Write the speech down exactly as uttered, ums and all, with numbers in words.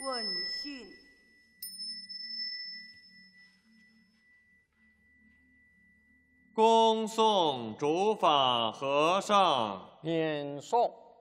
问讯。 恭送主法和尚。 免送。